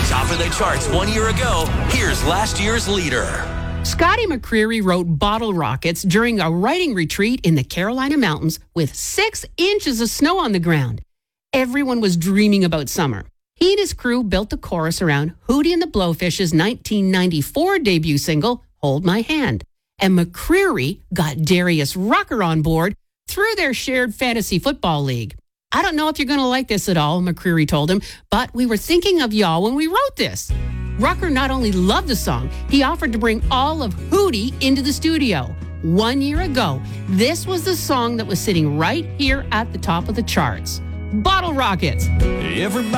Top of the charts 1 year ago, here's last year's leader. Scotty McCreery wrote Bottle Rockets during a writing retreat in the Carolina Mountains with 6 inches of snow on the ground. Everyone was dreaming about summer. He and his crew built the chorus around Hootie and the Blowfish's 1994 debut single, Hold My Hand. And McCreery got Darius Rucker on board through their shared fantasy football league. I don't know if you're going to like this at all, McCreery told him, but we were thinking of y'all when we wrote this. Rucker not only loved the song, he offered to bring all of Hootie into the studio. 1 year ago, this was the song that was sitting right here at the top of the charts. Bottle Rockets. Everybody